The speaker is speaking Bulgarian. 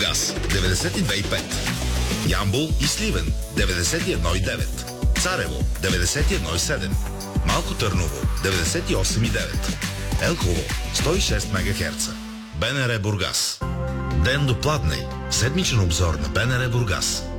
Бургас 92,5, Ямбол и Сливен 91,9, Царево 91,7, Малко Търново 98,9, Елхово 106 МГц. БНР Бургас. Ден до пладне. Седмичен обзор на БНР Бургас.